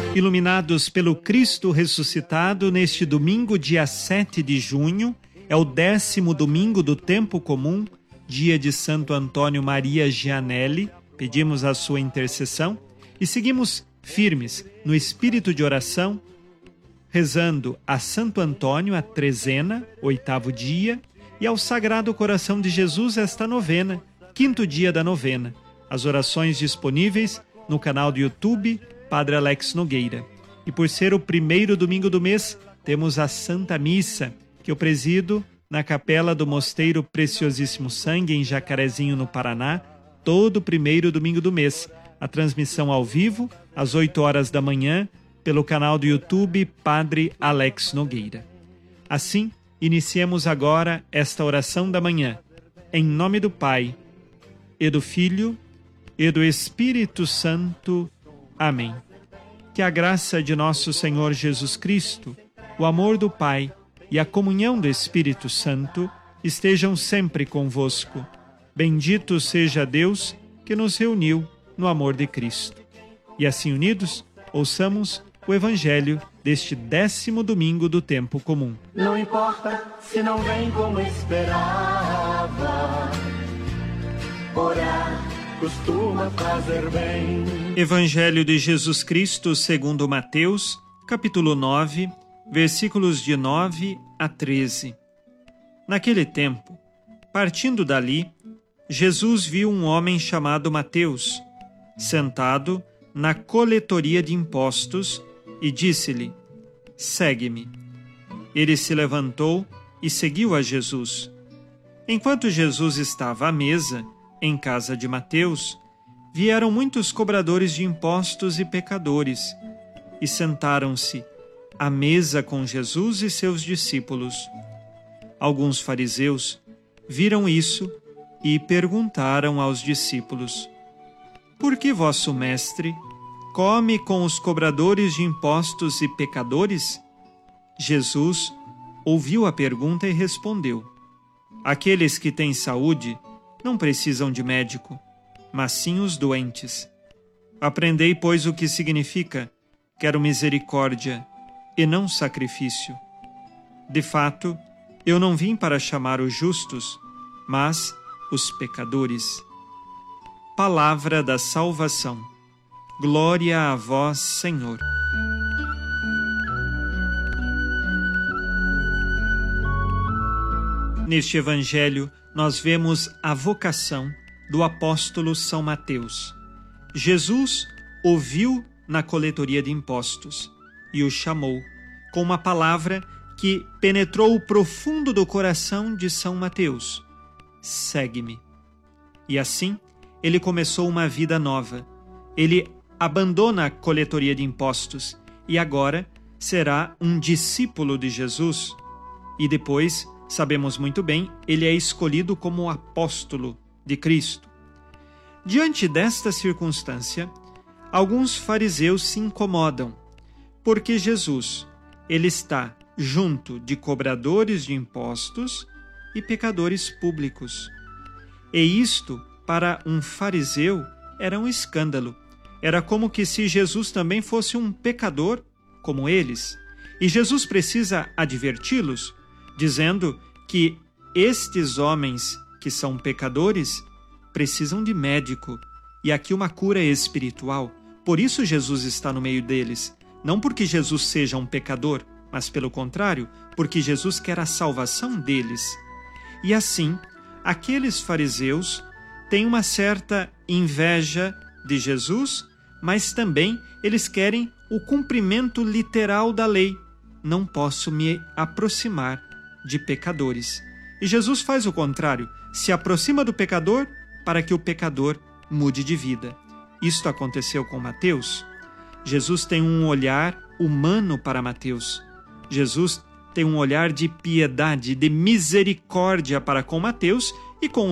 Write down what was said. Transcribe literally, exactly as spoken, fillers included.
Iluminados pelo Cristo ressuscitado, neste domingo, dia sete de junho, é o décimo domingo do tempo comum, dia de Santo Antônio Maria Gianelli. Pedimos a sua intercessão e seguimos firmes no espírito de oração, rezando a Santo Antônio a trezena, oitavo dia, e ao Sagrado Coração de Jesus esta novena, quinto dia da novena. As orações disponíveis no canal do YouTube Padre Alex Nogueira. E por ser o primeiro domingo do mês, temos a Santa Missa, que eu presido na capela do Mosteiro Preciosíssimo Sangue, em Jacarezinho, no Paraná, todo primeiro domingo do mês. A transmissão ao vivo, às oito horas da manhã, pelo canal do YouTube Padre Alex Nogueira. Assim, iniciemos agora esta oração da manhã. Em nome do Pai, e do Filho, e do Espírito Santo. Amém. Que a graça de nosso Senhor Jesus Cristo, o amor do Pai e a comunhão do Espírito Santo estejam sempre convosco. Bendito seja Deus que nos reuniu no amor de Cristo. E assim unidos, ouçamos o Evangelho deste décimo domingo do tempo comum. Não importa se não vem como esperava, orar costuma fazer bem. Evangelho de Jesus Cristo segundo Mateus, capítulo nove, versículos de nove a treze. Naquele tempo, partindo dali, Jesus viu um homem chamado Mateus, sentado na coletoria de impostos, e disse-lhe: segue-me. Ele se levantou e seguiu a Jesus. Enquanto Jesus estava à mesa, em casa de Mateus, vieram muitos cobradores de impostos e pecadores, e sentaram-se à mesa com Jesus e seus discípulos. Alguns fariseus viram isso e perguntaram aos discípulos: por que vosso mestre come com os cobradores de impostos e pecadores? Jesus ouviu a pergunta e respondeu: aqueles que têm saúde não precisam de médico, mas sim os doentes. Aprendei, pois, o que significa: quero misericórdia e não sacrifício. De fato, eu não vim para chamar os justos, mas os pecadores. Palavra da salvação. Glória a vós, Senhor. Neste Evangelho, nós vemos a vocação do apóstolo São Mateus. Jesus ouviu na coletoria de impostos e o chamou com uma palavra que penetrou o profundo do coração de São Mateus: segue-me. E assim, ele começou uma vida nova. Ele abandona a coletoria de impostos e agora será um discípulo de Jesus. E depois, sabemos muito bem, ele é escolhido como apóstolo de Cristo. Diante desta circunstância, alguns fariseus se incomodam, porque Jesus, ele está junto de cobradores de impostos e pecadores públicos. E isto, para um fariseu, era um escândalo. Era como que se Jesus também fosse um pecador como eles. E Jesus precisa adverti-los, dizendo que estes homens que são pecadores precisam de médico, e aqui uma cura espiritual. Por isso Jesus está no meio deles, não porque Jesus seja um pecador, mas pelo contrário, porque Jesus quer a salvação deles. E assim, aqueles fariseus têm uma certa inveja de Jesus, mas também eles querem o cumprimento literal da lei. Não posso me aproximar de pecadores. E Jesus faz o contrário, se aproxima do pecador para que o pecador mude de vida. Isto aconteceu com Mateus. Jesus tem um olhar humano para Mateus. Jesus tem um olhar de piedade, de misericórdia para com Mateus e com